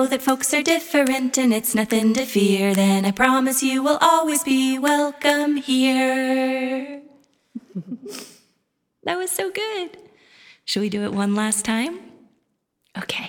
that folks are different and it's nothing to fear, then I promise you will always be welcome here. That was so good. Should we do it one last time? Okay.